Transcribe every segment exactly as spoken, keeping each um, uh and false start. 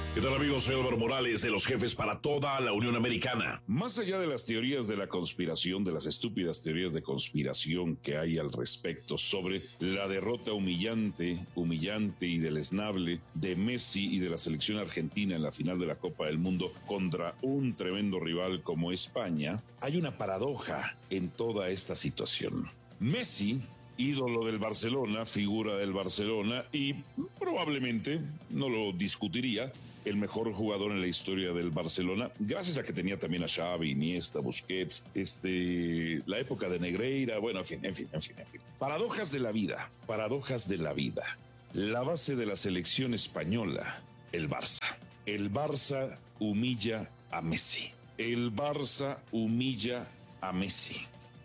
¿Qué tal, amigos? Soy Álvaro Morales, de los Jefes para toda la Unión Americana. Más allá de las teorías de la conspiración, de las estúpidas teorías de conspiración que hay al respecto sobre la derrota humillante, humillante y deleznable de Messi y de la selección argentina en la final de la Copa del Mundo contra un tremendo rival como España, hay una paradoja en toda esta situación. Messi, ídolo del Barcelona, figura del Barcelona y probablemente, no lo discutiría, el mejor jugador en la historia del Barcelona, gracias a que tenía también a Xavi, Iniesta, Busquets, este, la época de Negreira, bueno, en fin, en fin, en fin, en fin. Paradojas de la vida, paradojas de la vida. La base de la selección española, el Barça. El Barça humilla a Messi. El Barça humilla a Messi.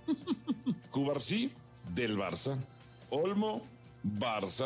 Cubarsí, del Barça. Olmo, Barça.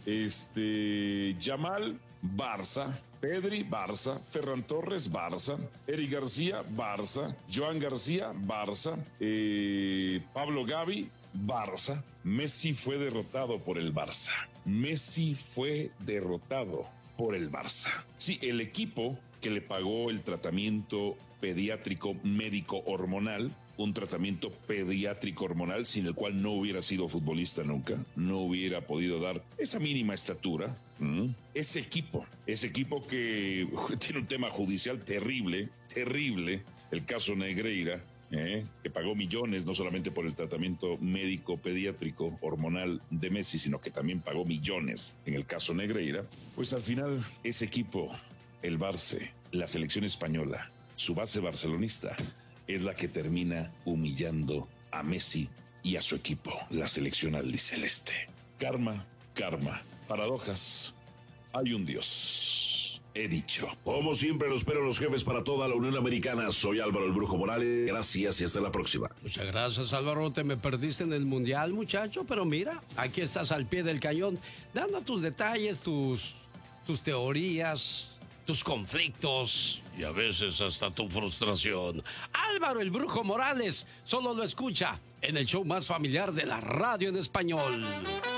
Este, Yamal, Barça. Pedri, Barça. Ferran Torres, Barça. Eric García, Barça. Joan García, Barça. Eh, Pablo Gavi, Barça. Messi fue derrotado por el Barça. Messi fue derrotado por el Barça. Sí, el equipo que le pagó el tratamiento pediátrico médico hormonal, un tratamiento pediátrico hormonal sin el cual no hubiera sido futbolista nunca, no hubiera podido dar esa mínima estatura. ¿Mm? Ese equipo, ese equipo que tiene un tema judicial terrible, terrible, el caso Negreira, ¿eh? que pagó millones no solamente por el tratamiento médico pediátrico hormonal de Messi, sino que también pagó millones en el caso Negreira, pues al final ese equipo, el Barça, la selección española, su base barcelonista, es la que termina humillando a Messi y a su equipo, la selección albiceleste. Karma, karma, paradojas. Hay un Dios. He dicho. Como siempre, los espero los Jefes para toda la Unión Americana. Soy Álvaro el Brujo Morales. Gracias y hasta la próxima. Muchas gracias, Álvaro. Te me perdiste en el Mundial, muchacho, pero mira, aquí estás al pie del cañón, dando tus detalles, tus, tus teorías, tus conflictos y a veces hasta tu frustración. Álvaro el Brujo Morales solo lo escucha en el show más familiar de la radio en español.